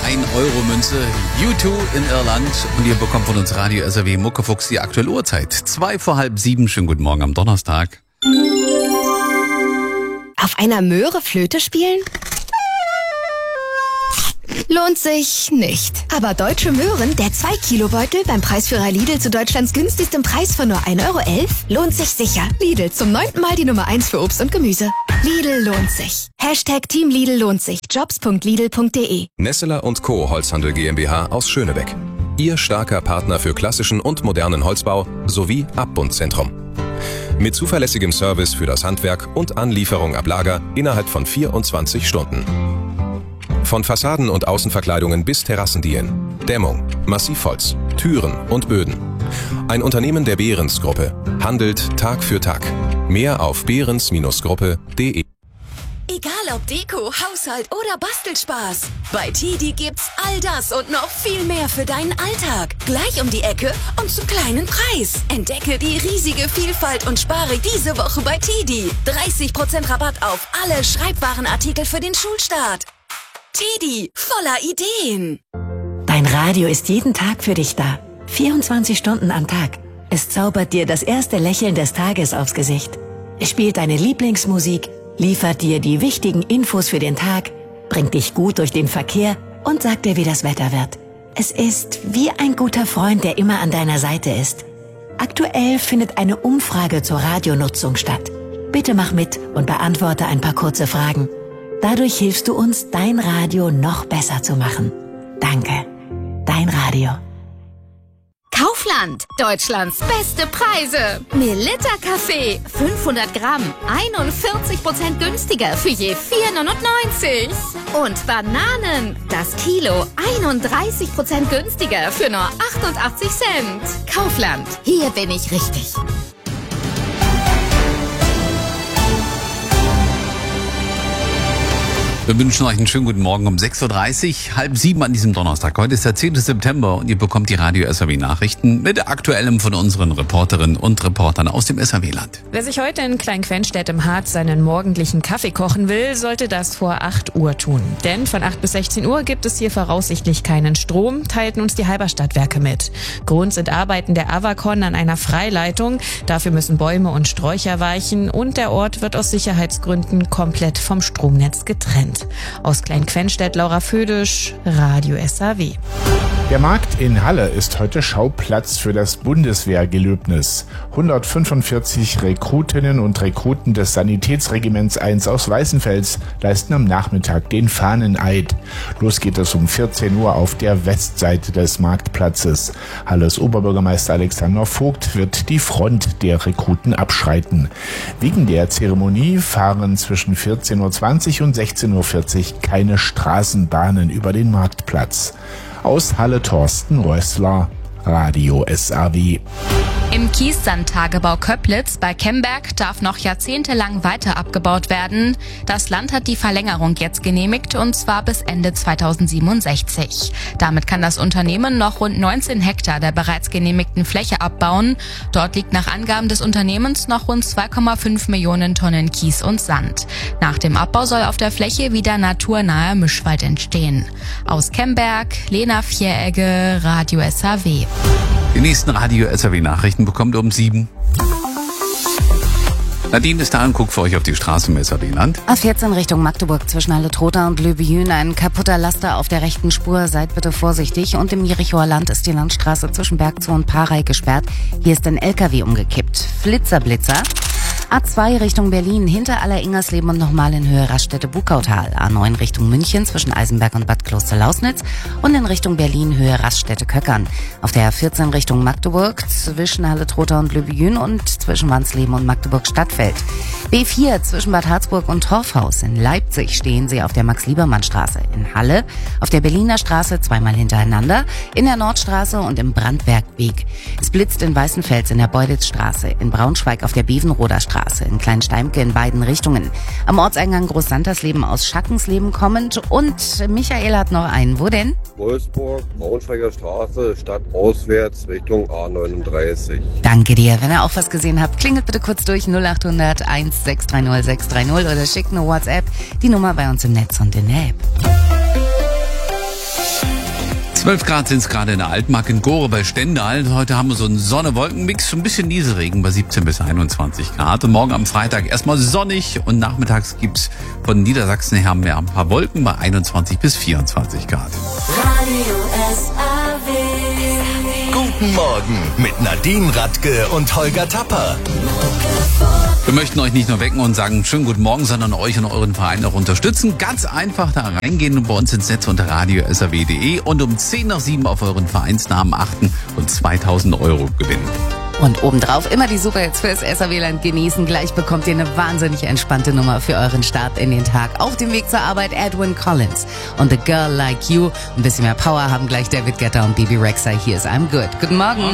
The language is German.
1-Euro-Münze. U2 in Irland. Und ihr bekommt von uns Radio SAW Muckefuchs die aktuelle Uhrzeit. 6:45. Schönen guten Morgen am Donnerstag. Auf einer Möhre Flöte spielen? Lohnt sich nicht. Aber Deutsche Möhren, der 2-Kilo-Beutel beim Preisführer Lidl zu Deutschlands günstigstem Preis von nur 1,11 Euro, lohnt sich sicher. Lidl, zum 9. Mal die Nummer 1 für Obst und Gemüse. Lidl lohnt sich. #Team Lidl lohnt sich. Jobs.lidl.de. Nesseler & Co. Holzhandel GmbH aus Schönebeck. Ihr starker Partner für klassischen und modernen Holzbau sowie Abbundzentrum. Mit zuverlässigem Service für das Handwerk und Anlieferung ab Lager innerhalb von 24 Stunden. Von Fassaden- und Außenverkleidungen bis Terrassendielen, Dämmung, Massivholz, Türen und Böden. Ein Unternehmen der Behrens-Gruppe handelt Tag für Tag. Mehr auf behrens-gruppe.de. Egal ob Deko, Haushalt oder Bastelspaß. Bei TIDI gibt's all das und noch viel mehr für deinen Alltag. Gleich um die Ecke und zum kleinen Preis. Entdecke die riesige Vielfalt und spare diese Woche bei TIDI. 30% Rabatt auf alle Schreibwarenartikel für den Schulstart. TIDI, voller Ideen. Dein Radio ist jeden Tag für dich da. 24 Stunden am Tag. Es zaubert dir das erste Lächeln des Tages aufs Gesicht. Es spielt deine Lieblingsmusik, liefert dir die wichtigen Infos für den Tag, bringt dich gut durch den Verkehr und sagt dir, wie das Wetter wird. Es ist wie ein guter Freund, der immer an deiner Seite ist. Aktuell findet eine Umfrage zur Radionutzung statt. Bitte mach mit und beantworte ein paar kurze Fragen. Dadurch hilfst du uns, dein Radio noch besser zu machen. Danke. Dein Radio. Kaufland, Deutschlands beste Preise. Melitta Kaffee, 500 Gramm, 41% günstiger für je 4,99. Und Bananen, das Kilo, 31% günstiger für nur 88 Cent. Kaufland, hier bin ich richtig. Wir wünschen euch einen schönen guten Morgen um 6:30 Uhr, 6:30 an diesem Donnerstag. Heute ist der 10. September und ihr bekommt die Radio SAW Nachrichten mit Aktuellem von unseren Reporterinnen und Reportern aus dem SAW-Land. Wer sich heute in Klein-Quenstedt im Harz seinen morgendlichen Kaffee kochen will, sollte das vor 8 Uhr tun. Denn von 8 bis 16 Uhr gibt es hier voraussichtlich keinen Strom, teilten uns die Halberstadtwerke mit. Grund sind Arbeiten der Avacon an einer Freileitung. Dafür müssen Bäume und Sträucher weichen und der Ort wird aus Sicherheitsgründen komplett vom Stromnetz getrennt. Aus Klein-Quenstedt, Laura Födisch, Radio SAW. Der Markt in Halle ist heute Schauplatz für das Bundeswehrgelöbnis. 145 Rekrutinnen und Rekruten des Sanitätsregiments 1 aus Weißenfels leisten am Nachmittag den Fahneneid. Los geht es um 14 Uhr auf der Westseite des Marktplatzes. Halles Oberbürgermeister Alexander Vogt wird die Front der Rekruten abschreiten. Wegen der Zeremonie fahren zwischen 14:20 und 16:40 keine Straßenbahnen über den Marktplatz. Aus Halle Thorsten Rössler, Radio SAW. Im Kiessandtagebau Köplitz bei Kemberg darf noch jahrzehntelang weiter abgebaut werden. Das Land hat die Verlängerung jetzt genehmigt und zwar bis Ende 2067. Damit kann das Unternehmen noch rund 19 Hektar der bereits genehmigten Fläche abbauen. Dort liegt nach Angaben des Unternehmens noch rund 2,5 Millionen Tonnen Kies und Sand. Nach dem Abbau soll auf der Fläche wieder naturnaher Mischwald entstehen. Aus Kemberg, Lena Vieregge, Radio SAW. Die nächsten Radio SAW Nachrichten bekommt ihr um 7. Nadine ist da und guckt für euch auf die Straße im SAW-Land. A14 Richtung Magdeburg zwischen Halle-Trotha und Löbejün ein kaputter Laster auf der rechten Spur. Seid bitte vorsichtig. Und im Jerichoer Land ist die Landstraße zwischen Bergzow und Parey gesperrt. Hier ist ein LKW umgekippt. Flitzer. A2 Richtung Berlin, hinter Aller-Ingersleben und nochmal in Höhe Raststätte-Bukautal. A9 Richtung München zwischen Eisenberg und Bad Kloster-Lausnitz und in Richtung Berlin Höhe Raststätte-Köckern. Auf der A14 Richtung Magdeburg zwischen Halle-Trotha und Löbejün und zwischen Wansleben und Magdeburg-Stadtfeld. B4 zwischen Bad Harzburg und Torfhaus. In Leipzig stehen sie auf der Max-Liebermann-Straße. In Halle auf der Berliner Straße zweimal hintereinander, in der Nordstraße und im Brandbergweg. Es blitzt in Weißenfels in der Beulitzstraße, in Braunschweig auf der Bevenroder Straße, in Kleinsteimke in beiden Richtungen. Am Ortseingang Groß-Santersleben aus Schattensleben kommend und Michael hat noch einen. Wo denn? Wolfsburg, Braunschweiger Straße, stadtauswärts Richtung A39. Danke dir. Wenn ihr auch was gesehen habt, klingelt bitte kurz durch 0800 1630 630 oder schickt eine WhatsApp. Die Nummer bei uns im Netz und in der App. 12 Grad sind es gerade in der Altmark in Gore bei Stendal. Heute haben wir so einen Sonne-Wolken-Mix, so ein bisschen Nieselregen bei 17 bis 21 Grad. Und morgen am Freitag erstmal sonnig und nachmittags gibt's von Niedersachsen her mehr ein paar Wolken bei 21 bis 24 Grad. Radio SAW. Guten Morgen mit Nadine Radke und Holger Tapper. Wir möchten euch nicht nur wecken und sagen schönen guten Morgen, sondern euch und euren Verein auch unterstützen. Ganz einfach da reingehen und bei uns ins Netz unter radio.saw.de und um 6:10 auf euren Vereinsnamen achten und 2.000 € gewinnen. Und obendrauf immer die Superhits fürs SAW-Land genießen. Gleich bekommt ihr eine wahnsinnig entspannte Nummer für euren Start in den Tag. Auf dem Weg zur Arbeit Edwin Collins und The Girl Like You. Ein bisschen mehr Power haben gleich David Guetta und Bibi Rexha. Hier ist I'm Good. Guten Morgen.